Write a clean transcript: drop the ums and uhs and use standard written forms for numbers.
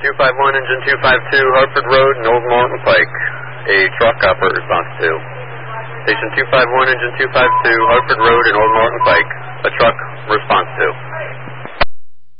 251, engine 252, Hartford Road and Old Morton Pike. A truck operator response to. Station 251, engine 252, Hartford Road and Old Morton Pike. A truck